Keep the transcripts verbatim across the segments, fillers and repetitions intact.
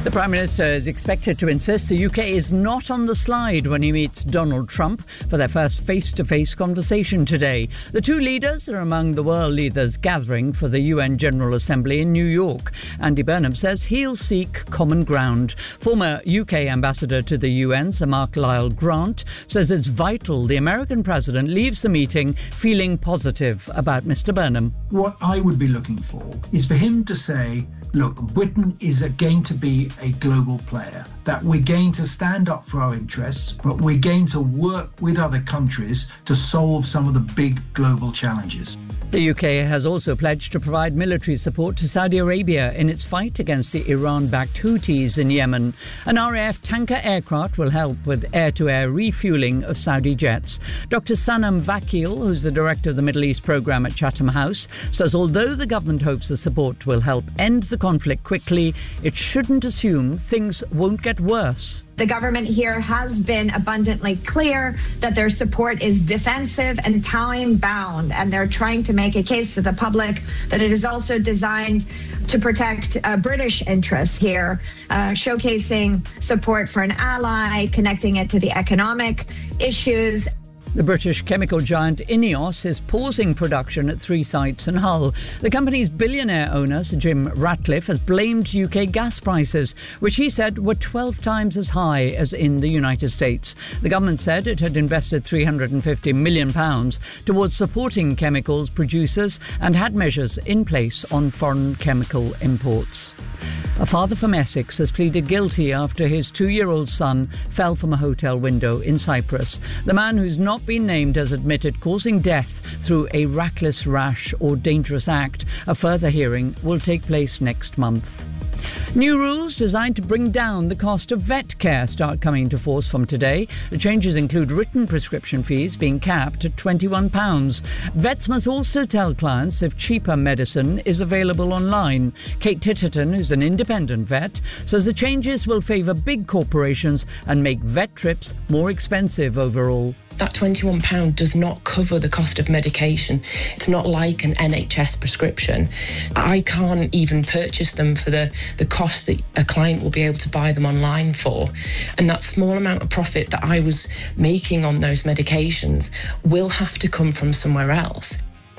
The Prime Minister is expected to insist the U K is not on the slide when he meets Donald Trump for their first face-to-face conversation today. The two leaders are among the world leaders gathering for the U N General Assembly in New York. Andy Burnham says he'll seek common ground. Former U K Ambassador to the U N, Sir Mark Lyle Grant, says it's vital the American president leaves the meeting feeling positive about Mr Burnham. What I would be looking for is for him to say, look, Britain is going to be a global player, that we're going to stand up for our interests, but we're going to work with other countries to solve some of the big global challenges. The U K has also pledged to provide military support to Saudi Arabia in its fight against the Iran-backed Houthis in Yemen. An R A F tanker aircraft will help with air-to-air refuelling of Saudi jets. Doctor Sanam Vakil, who's the director of the Middle East programme at Chatham House, says although the government hopes the support will help end the conflict quickly, it shouldn't assume things won't get worse. The government here has been abundantly clear that their support is defensive and time-bound, and they're trying to make a case to the public that it is also designed to protect uh, British interests here, uh, showcasing support for an ally, connecting it to the economic issues. The British chemical giant Ineos is pausing production at three sites in Hull. The company's billionaire owner, Sir Jim Ratcliffe, has blamed U K gas prices, which he said were twelve times as high as in the United States. The government said it had invested three hundred fifty million pounds towards supporting chemicals producers and had measures in place on foreign chemical imports. A father from Essex has pleaded guilty after his two-year-old son fell from a hotel window in Cyprus. The man, who's not been named, has admitted causing death through a reckless, rash or dangerous act. A further hearing will take place next month. New rules designed to bring down the cost of vet care start coming into force from today. The changes include written prescription fees being capped at twenty-one pounds. Vets must also tell clients if cheaper medicine is available online. Kate Titterton, who's an independent vet, says the changes will favour big corporations and make vet trips more expensive overall. That twenty-one pounds does not cover the cost of medication. It's not like an N H S prescription. I can't even purchase them for the, the cost that a client will be able to buy them online for. And that small amount of profit that I was making on those medications will have to come from somewhere else.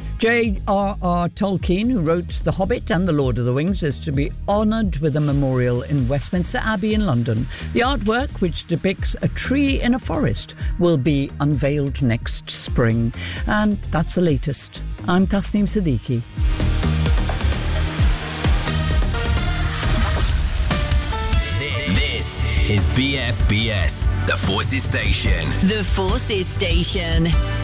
J R R Tolkien, who wrote The Hobbit and The Lord of the Rings, is to be honoured with a memorial in Westminster Abbey in London. The artwork, which depicts a tree in a forest, will be unveiled next spring. And that's the latest. I'm Tasneem Siddiqui. This is B F B S, The Forces Station. The Forces Station.